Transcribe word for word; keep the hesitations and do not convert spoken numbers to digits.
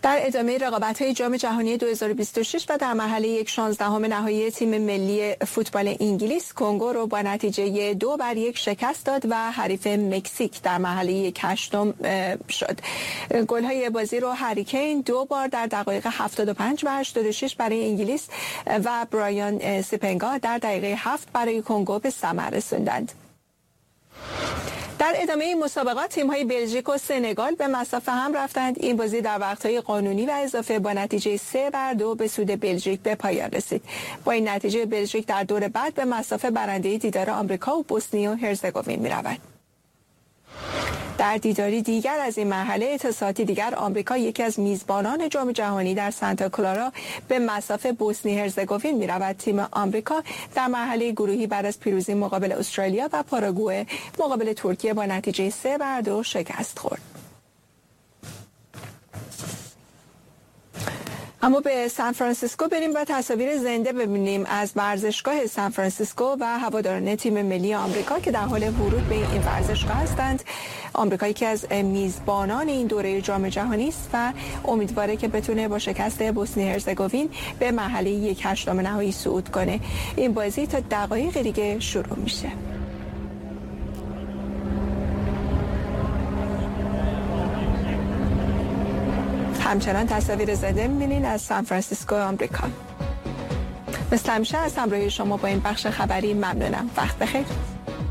در ادامه رقابت‌های جام جهانی دو هزار و بیست و شش و در مرحله یک شانزدهم نهایی تیم ملی فوتبال انگلیس کنگو رو با نتیجه دو بر یک شکست داد و حریف مکزیک در مرحله یک هشتم شد. گل‌های بازی رو هری کین دو بار در دقایق هفتاد و پنج و هشتاد و شش برای انگلیس و برایان سپنگا در دقیقه هفت برای کنگو به ثمر رسوندند. در ادامه مسابقات تیم‌های بلژیک و سنگال به مصاف هم رفتند. این بازی در وقت‌های قانونی و اضافه با نتیجه سه بر دو به سود بلژیک به پایان رسید. با این نتیجه بلژیک در دور بعد به مصاف برنده دیدار آمریکا و بوسنی و هرزگوین می‌رود. در دیداری دیگر از این مرحله اتصالاتی دیگر آمریکا یکی از میزبانان جام جهانی در سانتا کلارا به مصاف بوسنی هرزگوین می رود. تیم آمریکا در مرحله گروهی بعد از پیروزی مقابل استرالیا و پاراگوئه مقابل ترکیه با نتیجه سه بر دو شکست خورد. اما به سان فرانسیسکو بریم و تصاویر زنده ببینیم از ورزشگاه سان فرانسیسکو و هواداران تیم ملی آمریکا که در حال ورود به این ورزشگاه هستند. آمریکا یکی از میزبانان این دوره جام جهانی است و امیدواره که بتونه با شکست بوسنی هرزگوین به مرحله یک هشتم نهایی صعود کنه. این بازی تا دقایق دیگه شروع میشه. همچنان تصاویر زنده می‌بینید از سان فرانسیسکو آمریکا. مثل همیشه از همراهی شما با این بخش خبری ممنونم. وقت بخیر.